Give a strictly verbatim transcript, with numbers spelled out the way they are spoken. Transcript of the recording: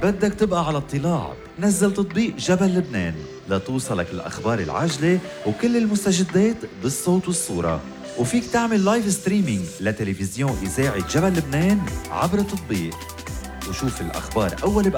بدك تبقى على اطلاع، نزل تطبيق جبل لبنان لتوصلك الأخبار العاجلة وكل المستجدات بالصوت والصورة. وفيك تعمل لايف ستريمينج لتلفزيون إذاعة جبل لبنان عبر التطبيق، وشوف الأخبار أول بأول